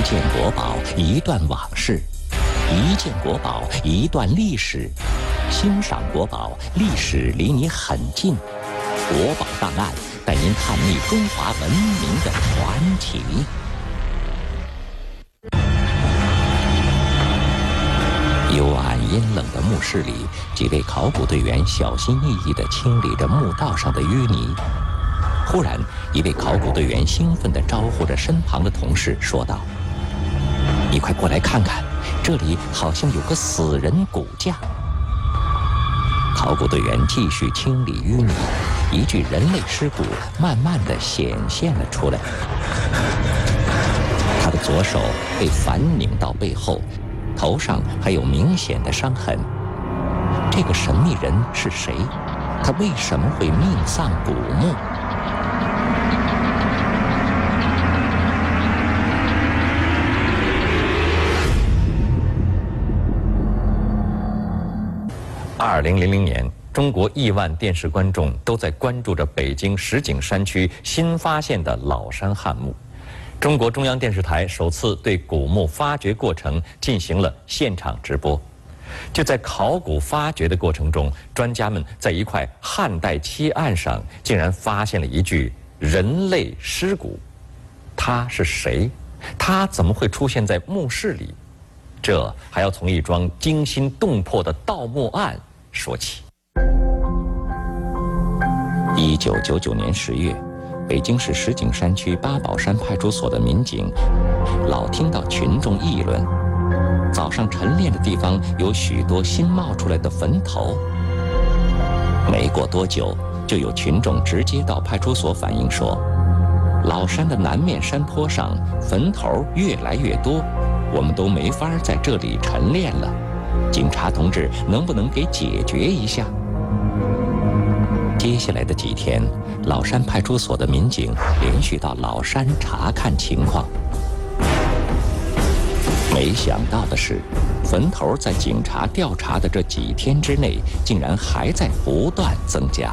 件国宝，一段往事；一件国宝，一段历史。欣赏国宝，历史离你很近。国宝档案带您探秘中华文明的传奇。幽暗阴冷的墓室里，几位考古队员小心翼翼地清理着墓道上的淤泥。忽然，一位考古队员兴奋地招呼着身旁的同事说道：“你快过来看看，这里好像有个死人骨架。”考古队员继续清理淤泥，一具人类尸骨慢慢地显现了出来。他的左手被反拧到背后，头上还有明显的伤痕。这个神秘人是谁？他为什么会命丧古墓？2000年，中国亿万电视观众都在关注着北京石景山区新发现的老山汉墓。中国中央电视台首次对古墓发掘过程进行了现场直播。就在考古发掘的过程中，专家们在一块汉代漆案上竟然发现了一具人类尸骨。他是谁？他怎么会出现在墓室里？这还要从一桩惊心动魄的盗墓案说起。1999年10月，北京市石景山区八宝山派出所的民警老听到群众议论，早上晨练的地方有许多新冒出来的坟头。没过多久，就有群众直接到派出所反映说，老山的南面山坡上坟头越来越多，我们都没法在这里晨练了，警察同志能不能给解决一下？接下来的几天，老山派出所的民警连续到老山查看情况。没想到的是，坟头在警察调查的这几天之内，竟然还在不断增加。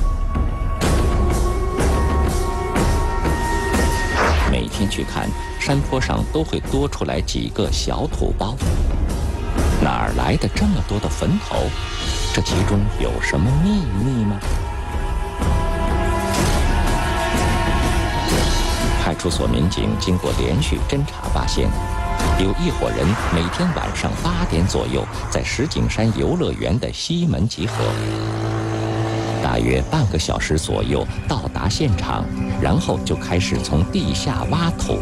每天去看，山坡上都会多出来几个小土包。哪儿来的这么多的坟头？这其中有什么秘密吗？派出所民警经过连续侦查发现，有一伙人每天晚上8点左右在石景山游乐园的西门集合，大约半个小时左右到达现场，然后就开始从地下挖土。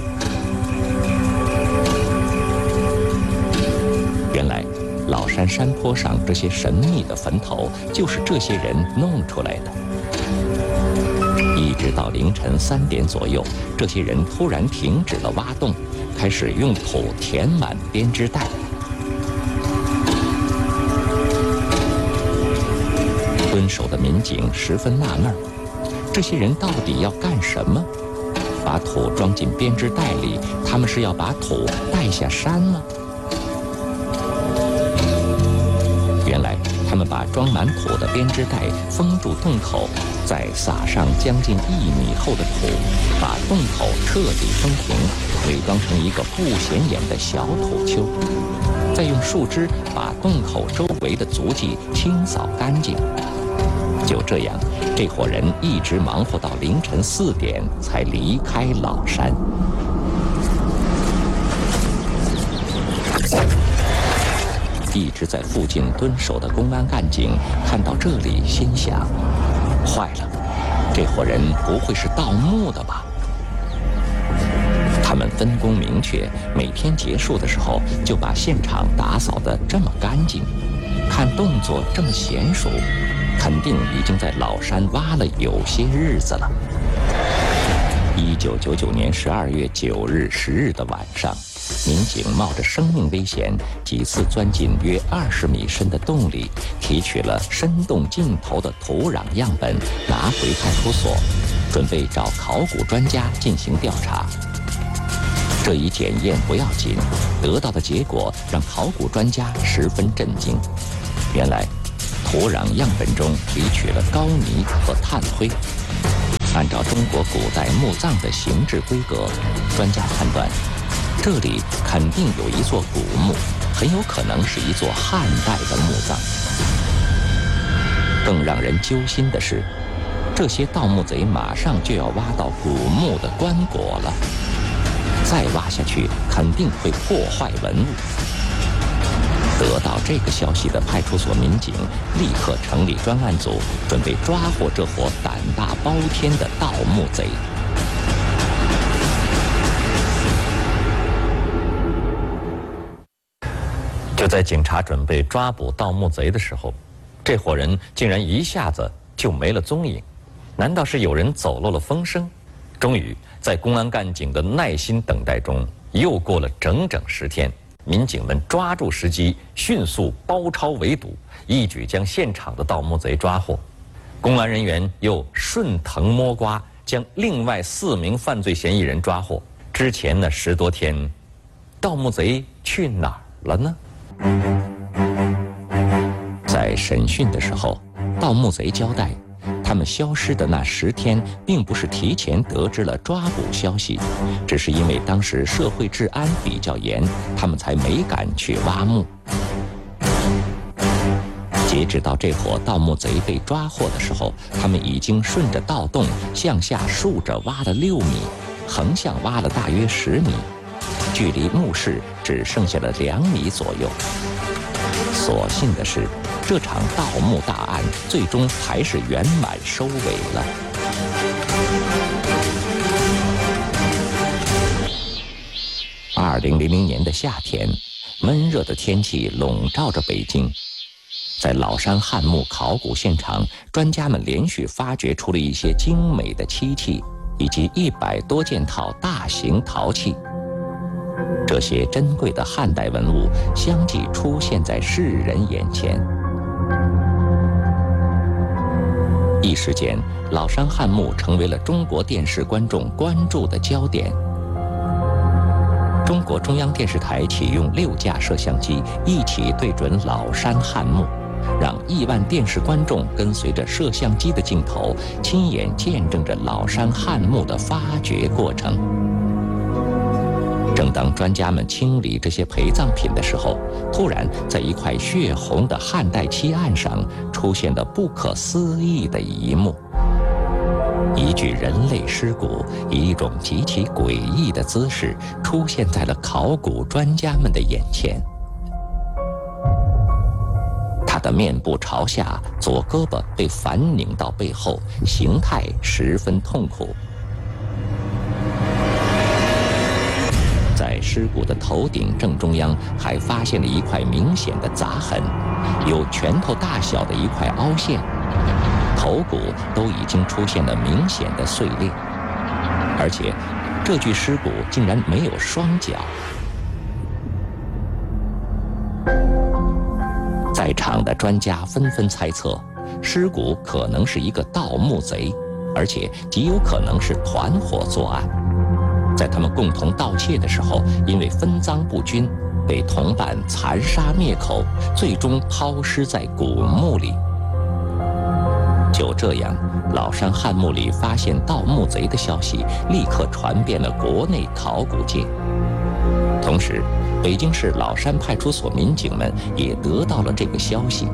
原来老山山坡上这些神秘的坟头就是这些人弄出来的。一直到凌晨3点左右，这些人突然停止了挖洞，开始用土填满编织袋。蹲守的民警十分纳闷，这些人到底要干什么？把土装进编织袋里，他们是要把土带下山吗？原来他们把装满土的编织袋封住洞口，再撒上将近1米厚的土，把洞口彻底封平，伪装成一个不显眼的小土丘，再用树枝把洞口周围的足迹清扫干净。就这样，这伙人一直忙活到凌晨4点才离开老山。一直在附近蹲守的公安干警看到这里，心想：坏了，这伙人不会是盗墓的吧？他们分工明确，每天结束的时候就把现场打扫得这么干净，看动作这么娴熟，肯定已经在老山挖了有些日子了。1999年12月9日、10日的晚上，民警冒着生命危险，几次钻进约20米深的洞里，提取了深洞尽头的土壤样本，拿回派出所，准备找考古专家进行调查。这一检验不要紧，得到的结果让考古专家十分震惊。原来，土壤样本中提取了高泥和炭灰。按照中国古代墓葬的形制规格，专家判断， 这里肯定有一座古墓，很有可能是一座汉代的墓葬。更让人揪心的是，这些盗墓贼马上就要挖到古墓的棺椁了，再挖下去肯定会破坏文物。得到这个消息的派出所民警立刻成立专案组，准备抓获这伙胆大包天的盗墓贼。就在警察准备抓捕盗墓贼的时候，这伙人竟然一下子就没了踪影。难道是有人走漏了风声？终于，在公安干警的耐心等待中，又过了整整10天，民警们抓住时机，迅速包抄围堵，一举将现场的盗墓贼抓获。公安人员又顺藤摸瓜，将另外4名犯罪嫌疑人抓获。之前那10多天，盗墓贼去哪儿了呢？在审讯的时候，盗墓贼交代，他们消失的那10天，并不是提前得知了抓捕消息，只是因为当时社会治安比较严，他们才没敢去挖墓。截止到这伙盗墓贼被抓获的时候，他们已经顺着盗洞向下竖着挖了6米，横向挖了大约10米，距离墓室只剩下了2米左右。所幸的是，这场盗墓大案最终还是圆满收尾了。2000年的夏天，闷热的天气笼罩着北京。在老山汉墓考古现场，专家们连续发掘出了一些精美的漆器，以及100多件套大型陶器。这些珍贵的汉代文物相继出现在世人眼前。一时间，老山汉墓成为了中国电视观众关注的焦点。中国中央电视台启用6架摄像机一起对准老山汉墓，让亿万电视观众跟随着摄像机的镜头，亲眼见证着老山汉墓的发掘过程。正当专家们清理这些陪葬品的时候，突然在一块血红的汉代漆案上出现了不可思议的一幕。一具人类尸骨以一种极其诡异的姿势出现在了考古专家们的眼前。他的面部朝下，左胳膊被反拧到背后，形态十分痛苦。在尸骨的头顶正中央还发现了一块明显的砸痕，有拳头大小的一块凹陷，头骨都已经出现了明显的碎裂，而且这具尸骨竟然没有双脚。在场的专家纷纷猜测，尸骨可能是一个盗墓贼，而且极有可能是团伙作案。在他们共同盗窃的时候，因为分赃不均，被同伴残杀灭口，最终抛尸在古墓里。就这样，老山汉墓里发现盗墓贼的消息立刻传遍了国内考古界。同时，北京市老山派出所民警们也得到了这个消息。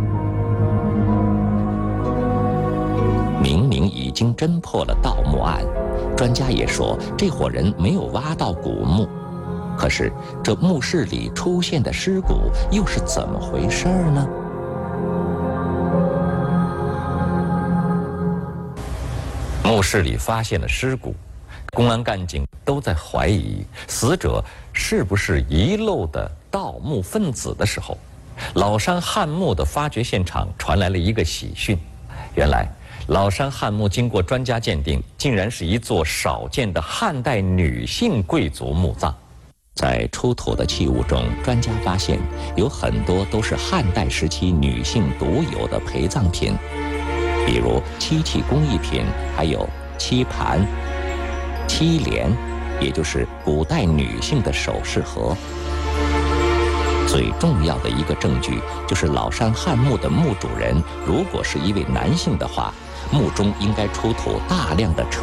明明已经侦破了盗墓案，专家也说这伙人没有挖到古墓，可是这墓室里出现的尸骨又是怎么回事呢？墓室里发现了尸骨，公安干警都在怀疑死者是不是遗漏的盗墓分子的时候，老山汉墓的发掘现场传来了一个喜讯。原来老山汉墓经过专家鉴定，竟然是一座少见的汉代女性贵族墓葬。在出土的器物中，专家发现有很多都是汉代时期女性独有的陪葬品，比如漆器工艺品，还有漆盘、漆帘，也就是古代女性的首饰盒。最重要的一个证据就是老山汉墓的墓主人如果是一位男性的话，墓中应该出土大量的